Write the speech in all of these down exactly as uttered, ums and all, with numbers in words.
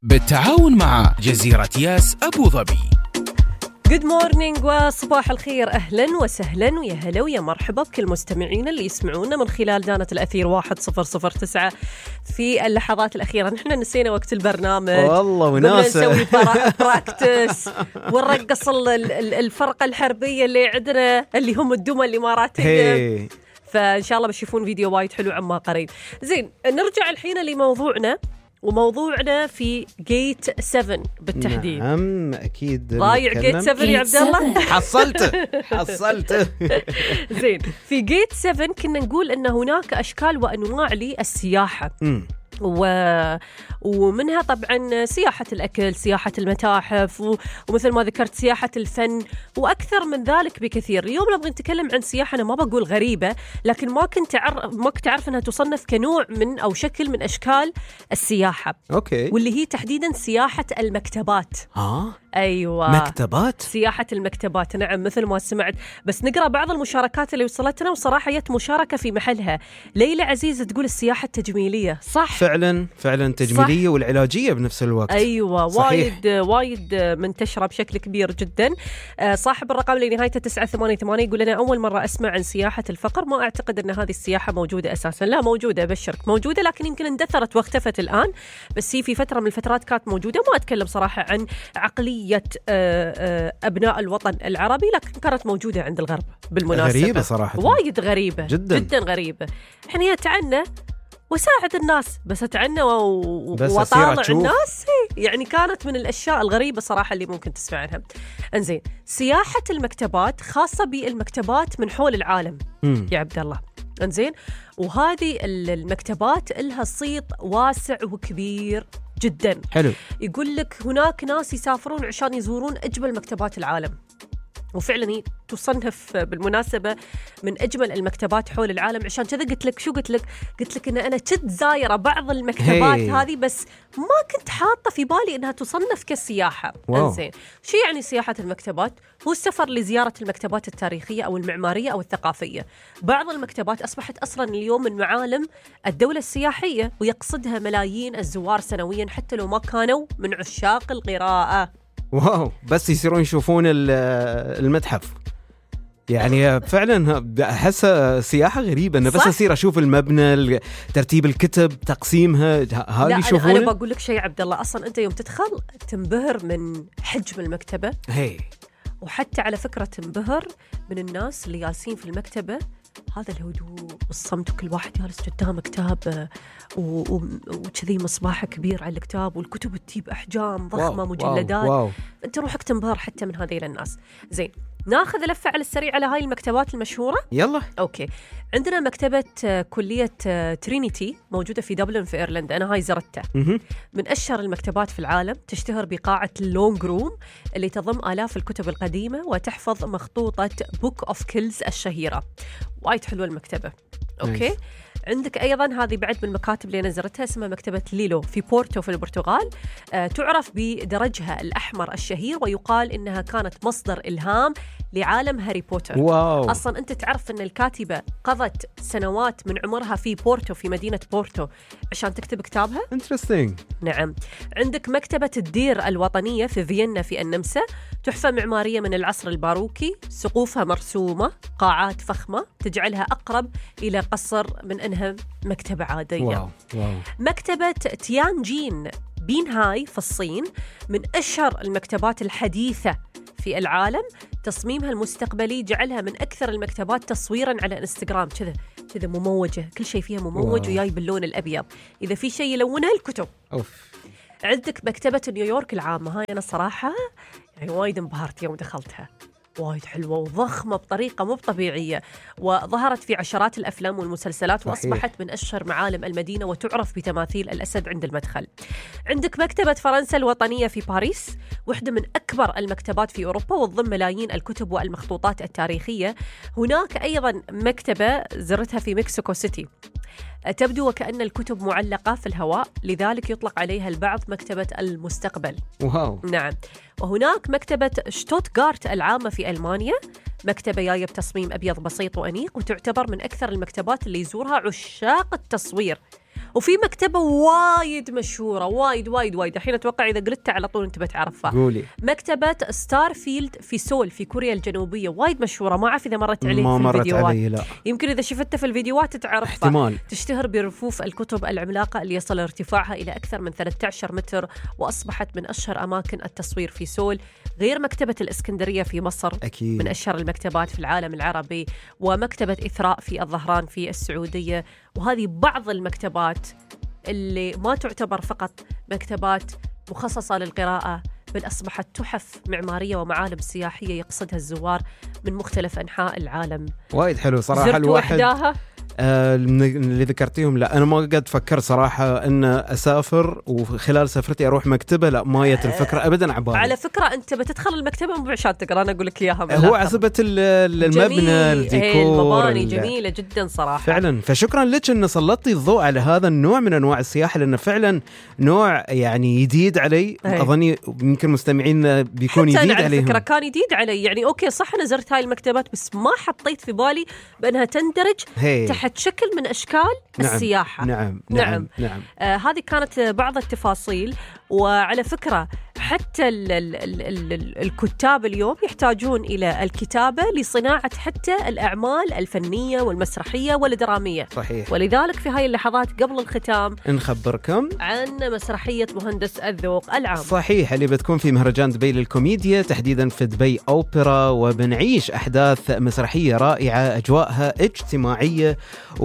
بالتعاون مع جزيرة ياس أبو ظبي. Good morning وصباح الخير، أهلا وسهلا ويا هلا ويا مرحبا بكل مستمعين اللي يسمعونا من خلال دانة الأثير واحد صفر صفر تسعة. في اللحظات الأخيرة نحن نسينا وقت البرنامج والله وناسة نسوي براكتس ونرقص الفرقة الحربية اللي عندنا اللي هم الدمى الإماراتية hey. فإن شاء الله بتشوفون فيديو وايد حلو عما قريب. زين، نرجع الحين لموضوعنا، وموضوعنا في جيت سبعة بالتحديد. نعم أكيد ضايع جيت سبعة يا عبد الله. حصلته حصلته زين، في جيت سبعة كنا نقول أن هناك أشكال وأنواع للسياحة و... ومنها طبعا سياحة الأكل، سياحة المتاحف و... ومثل ما ذكرت سياحة الفن وأكثر من ذلك بكثير. اليوم نبغى نتكلم عن سياحة أنا ما بقول غريبة، لكن ما كنت أعرف ما كنت أعرف أنها تصنف كنوع من أو شكل من أشكال السياحة. أوكي. واللي هي تحديدا سياحة المكتبات. آه أيوة، مكتبات، سياحة المكتبات. نعم مثل ما سمعت، بس نقرأ بعض المشاركات اللي وصلتنا وصراحة جت مشاركة في محلها. ليلى عزيز تقول السياحة التجميلية. صح، فعلا فعلا تجميلية، صح. والعلاجية بنفس الوقت. أيوة، صحيح. وايد وايد منتشرة بشكل كبير جدا. صاحب الرقم اللي نهايته تسعة ثمانية ثمانية يقول أنا أول مرة أسمع عن سياحة الفقر، ما أعتقد أن هذه السياحة موجودة أساسا. لا موجودة، أبشرك موجودة، لكن يمكن اندثرت واختفت الآن، بس هي في فترة من الفترات كانت موجودة. ما أتكلم صراحة عن عقلية أبناء الوطن العربي، لكن كانت موجودة عند الغرب بالمناسبة. غريبة صراحة، وايد غريبة جدا, جدا غريبة. إحنا يتعنى وساعد الناس، بس أتعنى وطالع الناس، يعني كانت من الأشياء الغريبة صراحة اللي ممكن تسمع عنها. انزين، سياحة المكتبات خاصة بالمكتبات من حول العالم م. يا عبد الله. انزين، وهذه المكتبات لها صيت واسع وكبير جدا. حلو. يقول لك هناك ناس يسافرون عشان يزورون أجمل مكتبات العالم، وفعلا هي تصنف بالمناسبة من أجمل المكتبات حول العالم. عشان كذا قلت لك شو قلت لك قلت لك إن أنا كنت زايرة بعض المكتبات hey. هذه، بس ما كنت حاطة في بالي إنها تصنف كسياحة. إنزين، شو يعني سياحة المكتبات؟ هو السفر لزيارة المكتبات التاريخية أو المعمارية أو الثقافية. بعض المكتبات أصبحت أصلا اليوم من معالم الدولة السياحية، ويقصدها ملايين الزوار سنويا حتى لو ما كانوا من عشاق القراءة. واو، بس يصيرون يشوفون المتحف. يعني فعلا أحسها سياحة غريبة، أنا بس أصير أشوف المبنى، ترتيب الكتب، تقسيمها، هذه يشوفونه. أنا, أنا بقول لك شيء عبد الله، أصلا أنت يوم تدخل تنبهر من حجم المكتبة. هي. وحتى على فكرة تنبهر من الناس اللي جالسين في المكتبة، هذا الهدوء والصمت، وكل واحد جالس قدام كتاب وكذي مصباح كبير على الكتاب، والكتب تجيب أحجام ضخمة، واو مجلدات. واو واو. أنت روحك تنبهر حتى من هذه الناس. زين، ناخذ لفة على السريع على هاي المكتبات المشهورة. يلا. أوكي، عندنا مكتبة كلية ترينيتي موجودة في دبلن في إيرلندا، أنا هاي زرتها. من أشهر المكتبات في العالم، تشتهر بقاعة اللونج روم اللي تضم آلاف الكتب القديمة وتحفظ مخطوطة بوك أوف كيلز الشهيرة. وايد حلوة المكتبة. أوكي. nice. عندك أيضا هذه بعد من المكاتب اللي نزرتها، اسمها مكتبة ليلو في بورتو في البرتغال. آه تعرف بدرجها الأحمر الشهير، ويقال إنها كانت مصدر إلهام لعالم هاري بوتر. واو. أصلا أنت تعرف أن الكاتبة قضت سنوات من عمرها في بورتو، في مدينة بورتو، عشان تكتب كتابها. Interesting. نعم. عندك مكتبة الدير الوطنية في فيينا في النمسا، تحفة معمارية من العصر الباروكي، سقوفها مرسومة، قاعات فخمة تجعلها أقرب إلى قصر من أنها مكتبة عادية. واو. واو. مكتبة تيانجين بينهاي في الصين من أشهر المكتبات الحديثة في العالم، تصميمها المستقبلي جعلها من أكثر المكتبات تصويراً على إنستغرام. كذا كذا مموجة، كل شيء فيها مموج وياي باللون الأبيض، إذا في شيء يلونه الكتب. أوف. عندك مكتبة نيويورك العامة، هاي أنا صراحة يعني وايد انبهرت يوم دخلتها، وايد حلوة وضخمة بطريقة مو طبيعية، وظهرت في عشرات الأفلام والمسلسلات. صحيح. وأصبحت من أشهر معالم المدينة، وتعرف بتماثيل الأسد عند المدخل. عندك مكتبة فرنسا الوطنية في باريس، واحدة من أكبر المكتبات في أوروبا، وتضم ملايين الكتب والمخطوطات التاريخية. هناك أيضا مكتبة زرتها في مكسيكو سيتي، تبدو وكأن الكتب معلقة في الهواء، لذلك يطلق عليها البعض مكتبة المستقبل. واو. نعم. وهناك مكتبة شتوتغارت العامة في ألمانيا، مكتبة جاية بتصميم أبيض بسيط وأنيق، وتعتبر من أكثر المكتبات اللي يزورها عشاق التصوير. وفي مكتبة وايد مشهورة وايد وايد وايد الحين أتوقع إذا قلتها على طول أنت بتعرفها. قولي. مكتبة ستارفيلد في سول في كوريا الجنوبية، وايد مشهورة، ما أعرف إذا مرت عليك ما في مرت الفيديوهات. علي لا. يمكن إذا شفتها في الفيديوهات تعرفها. احتمال. تشتهر برفوف الكتب العملاقة اللي يصل ارتفاعها إلى أكثر من ثلاثة عشر متر، وأصبحت من أشهر أماكن التصوير في سول، غير مكتبة الإسكندرية في مصر أكيد. من أشهر المكتبات في العالم العربي، ومكتبة إثراء في الظهران في السعودية. وهذه بعض المكتبات اللي ما تعتبر فقط مكتبات مخصصة للقراءة، بل أصبحت تحف معمارية ومعالم سياحية يقصدها الزوار من مختلف أنحاء العالم. وايد حلو صراحة. الواحد وحداها آه اللي ذكرتيهم، لا أنا ما قد فكر صراحة أن أسافر وخلال سفرتي أروح مكتبة، لا ما جت الفكرة أبدا عبالي. على فكرة أنت بتدخل المكتبة مو عشان تقرأ، أنا أقول لك إياها. هو عصبة المبنى، الديكور، المباني جميلة جدا صراحة فعلا. فشكرا لك أن سلطتي الضوء على هذا النوع من أنواع السياحة، لأنه فعلا نوع يعني جديد علي. أظني يمكن مستمعين بيكون جديد عليهم. على فكرة كان جديد علي، يعني أوكي صح أنا زرت هاي المكتبات بس ما حطيت في بالي بأنها تندرج هي. تحت شكل من أشكال نعم. السياحة. نعم نعم, نعم. نعم. آه هذه كانت بعض التفاصيل. وعلى فكرة حتى ال ال ال ال الكتاب اليوم يحتاجون إلى الكتابة لصناعة حتى الأعمال الفنية والمسرحية والدرامية. صحيح. ولذلك في هاي اللحظات قبل الختام نخبركم عن مسرحية مهندس الذوق العام. صحيح، اللي بتكون في مهرجان دبي للكوميديا، تحديدا في دبي أوبرا، وبنعيش أحداث مسرحية رائعة، أجواءها اجتماعية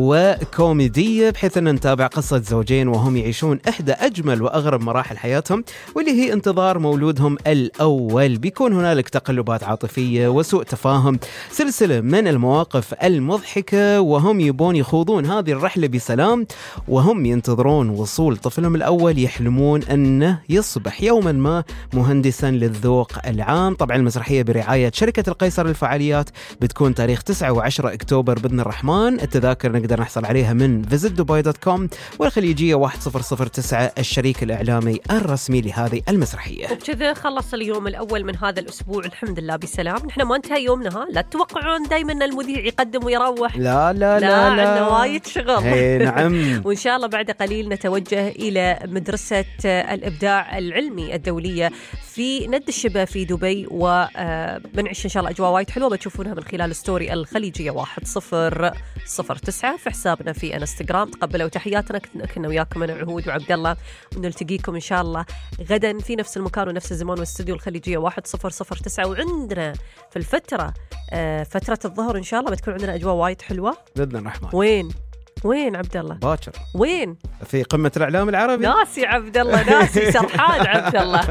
وكوميدية، بحيث أن نتابع قصة زوجين وهم يعيشون إحدى أجمل وأغرب مراحل حياتهم، واللي هي انتظار مولودهم الأول. بيكون هنالك تقلبات عاطفية وسوء تفاهم، سلسلة من المواقف المضحكة، وهم يبون يخوضون هذه الرحلة بسلام، وهم ينتظرون وصول طفلهم الأول، يحلمون أنه يصبح يوما ما مهندسا للذوق العام. طبعا المسرحية برعاية شركة القيصر للفعاليات، بتكون تاريخ تسعة وعشرة أكتوبر بإذن الرحمن. التذاكر نقدر نحصل عليها من فيزيت دبي دوت كوم، والخليجية واحد صفر صفر تسعة الشريك الإعلامي الرسمي لهذه المسرحية. وبكذا خلص اليوم الأول من هذا الأسبوع الحمد لله بسلام. نحن ما انتهى يومنا، ها لا تتوقعون دايما أن المذيع يقدم ويروح، لا لا لا, لا, لا. عندنا وايد شغل. نعم. وإن شاء الله بعد قليل نتوجه إلى مدرسة الإبداع العلمي الدولية في ند الشبه في دبي، وبنعيش إن شاء الله أجواء وايد حلوة بتشوفونها من خلال ستوري الخليجية واحد صفر صفر تسعة في حسابنا في انستغرام. تقبلوا تحياتنا، كنا وياكم أنا عهود وعبد الله، ونلتقيكم إن شاء الله غدا في نفس المكان ونفس الزمان واستديو الخليجية واحد صفر صفر تسعة. وعندنا في الفترة فترة الظهر إن شاء الله بتكون عندنا أجواء وايد حلوة بإذن الرحمن. وين وين عبد الله؟ باكر. وين؟ في قمة الإعلام العربي. ناسي عبد الله، ناسي سرحان عبد الله.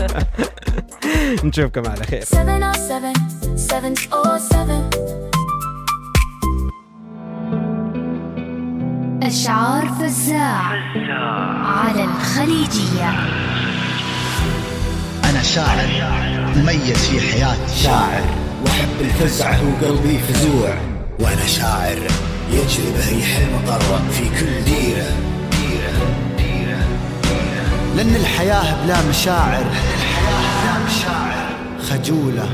نشوفكم على خير. أشعار فزاع على الخليجية. أنا شاعر مميز في حياتي، شاعر وحب الفزعة وقلبي فزوع، وأنا شاعر يجري بريح المطر في كل ديرة ديرة ديرة ديرة، لأن الحياة بلا مشاعر، الحياة بلا مشاعر خجولة.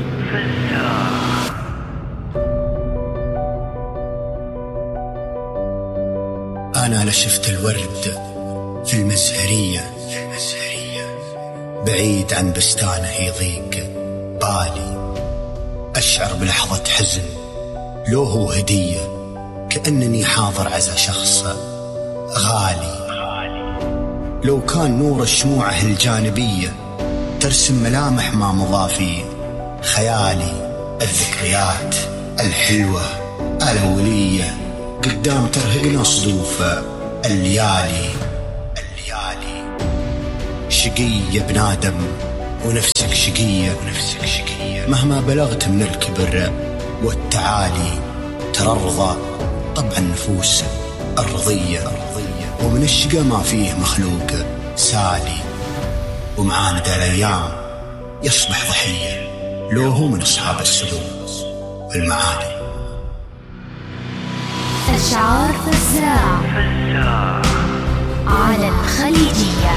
أنا لشفت الورد في المزهرية، في المزهرية بعيد عن بستانه يضيق بالي، أشعر بلحظة حزن لو هو هدية، كأنني حاضر عزا شخص غالي. لو كان نور الشموعه الجانبية ترسم ملامح ما مضى في خيالي، الذكريات الحلوة الأولية قدام ترهقنا صدوف الليالي. الليالي شقية بنادم ونفسك شقية، ونفسك شقية مهما بلغت من الكبر والتعالي، ترى الرضا طبع النفوس الرضية، ومن الشقا ما فيه مخلوق سالي، ومعاند الأيام يصبح ضحية لو هو من أصحاب السلوك والمعالي. أشعار فزاع على الخليجية.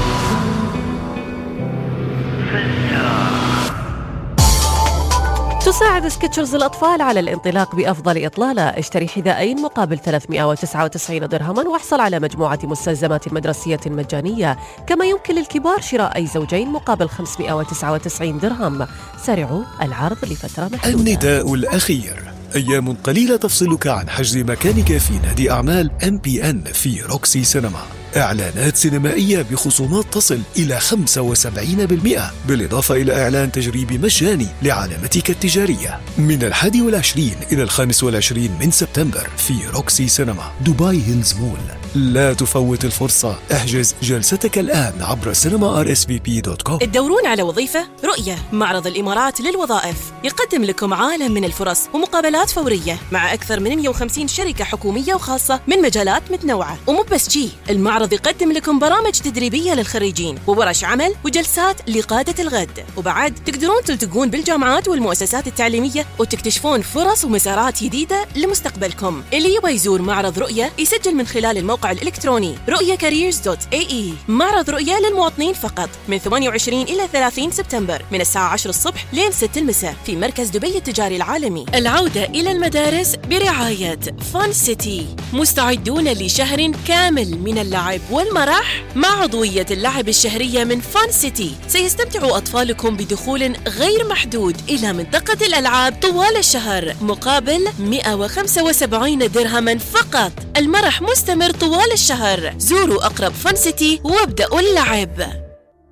تساعد سكتشرز الأطفال على الانطلاق بأفضل إطلالة. اشتري حذاءين مقابل ثلاثمائة وتسعة وتسعين درهما واحصل على مجموعة مستلزمات مدرسية مجانية. كما يمكن للكبار شراء أي زوجين مقابل خمسمائة وتسعة وتسعين درهم. سارعوا، العرض لفترة محدودة. النداء الأخير: أيام قليلة تفصلك عن حجز مكانك في نادي أعمال إم بي إن في روكسي سينما. إعلانات سينمائية بخصومات تصل إلى خمسة وسبعين بالمئة، بالإضافة إلى إعلان تجريبي مجاني لعلامتك التجارية من الحادي والعشرين إلى الخامس والعشرين من سبتمبر في روكسي سينما دبي هيلز مول. لا تفوت الفرصة، احجز جلستك الآن عبر سينما آر إس في بي دوت كوم. تدورون على وظيفة؟ رؤية، معرض الإمارات للوظائف، يقدم لكم عالم من الفرص ومقابلات فورية مع أكثر من مئة وخمسين شركة حكومية وخاصة من مجالات متنوعة. ومو بس جي، المعرض يقدم لكم برامج تدريبية للخريجين وورش عمل وجلسات لقادة الغد. وبعد تقدرون تلتقون بالجامعات والمؤسسات التعليمية وتكتشفون فرص ومسارات جديدة لمستقبلكم. اللي يبغى يزور معرض رؤية يسجل من خلال الموقع الإلكتروني رؤية كاريرز دوت إيه إي. معرض رؤية للمواطنين فقط من ثمانية وعشرين إلى ثلاثين سبتمبر من الساعة عشرة الصبح لين ستة المساء في مركز دبي التجاري العالمي. العودة إلى المدارس برعاية فان سيتي. مستعدون لشهر كامل من اللعب والمرح مع عضوية اللعب الشهرية من فان سيتي. سيستمتع أطفالكم بدخول غير محدود إلى منطقة الألعاب طوال الشهر مقابل مئة وخمسة وسبعين درهما فقط. المرح مستمر طوال الشهر. زوروا أقرب فان سيتي وابدأوا اللعب.